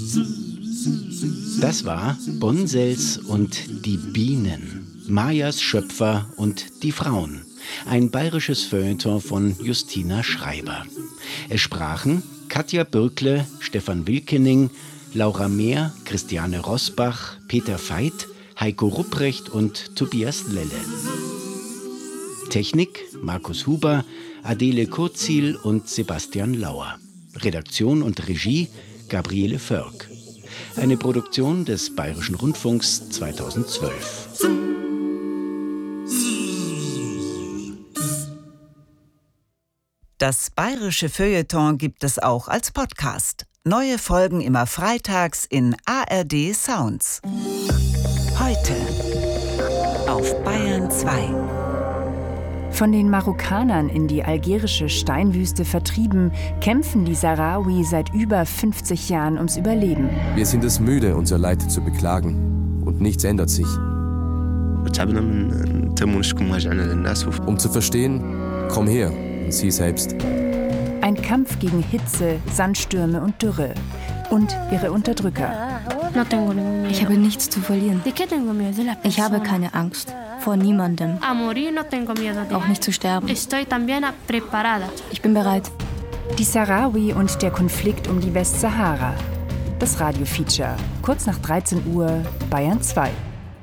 Das war Bonsels und die Bienen, Mayas Schöpfer und die Frauen. Ein bayerisches Feuilleton von Justina Schreiber. Es sprachen Katja Bürkle, Stefan Wilkening, Laura Mehr, Christiane Rosbach, Peter Veit, Heiko Rupprecht und Tobias Lelle. Technik Markus Huber, Adele Kurzil und Sebastian Lauer. Redaktion und Regie Gabriele Förk. Eine Produktion des Bayerischen Rundfunks 2012. Das Bayerische Feuilleton gibt es auch als Podcast. Neue Folgen immer freitags in ARD Sounds. Heute auf Bayern 2. Von den Marokkanern in die algerische Steinwüste vertrieben, kämpfen die Sahrawi seit über 50 Jahren ums Überleben. Wir sind es müde, unser Leid zu beklagen. Und nichts ändert sich. Um zu verstehen, komm her und sieh selbst. Ein Kampf gegen Hitze, Sandstürme und Dürre. Und ihre Unterdrücker. Ich habe nichts zu verlieren. Ich habe keine Angst. Vor niemandem. Auch nicht zu sterben. Ich bin bereit. Die Sahrawi und der Konflikt um die Westsahara. Das Radiofeature. Kurz nach 13 Uhr, Bayern 2.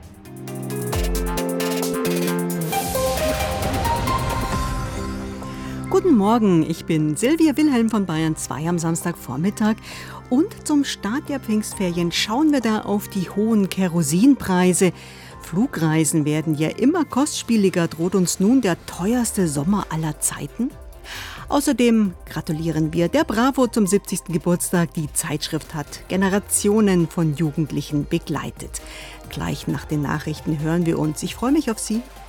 Guten Morgen, ich bin Silvia Wilhelm von Bayern 2 am Samstagvormittag. Und zum Start der Pfingstferien schauen wir da auf die hohen Kerosinpreise. Flugreisen werden ja immer kostspieliger, droht uns nun der teuerste Sommer aller Zeiten? Außerdem gratulieren wir der Bravo zum 70. Geburtstag. Die Zeitschrift hat Generationen von Jugendlichen begleitet. Gleich nach den Nachrichten hören wir uns. Ich freue mich auf Sie.